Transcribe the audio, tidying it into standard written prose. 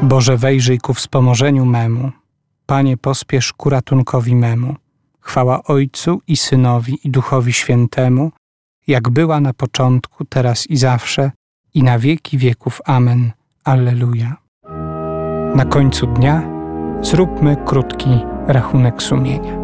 Boże, wejrzyj ku wspomożeniu memu. Panie, pospiesz ku ratunkowi memu. Chwała Ojcu i Synowi i Duchowi Świętemu, jak była na początku, teraz i zawsze, i na wieki wieków. Amen. Alleluja. Na końcu dnia zróbmy krótki rachunek sumienia.